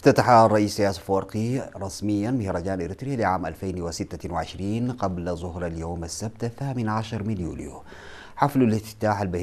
افتتح الرئيس إسياس أفورقي رسميا مهرجان إريتريا لعام 2026 قبل ظهر اليوم السبت 18 من يوليو. حفل الافتتاح البهيج